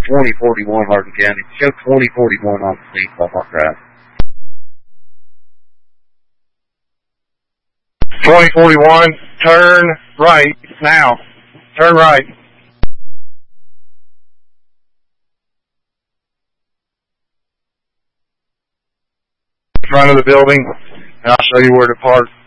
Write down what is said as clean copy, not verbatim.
2041 Hardin County. Show 2041 on the speed bump on drive. 2041, turn right now. Turn right. In front of the building, and I'll show you where to park.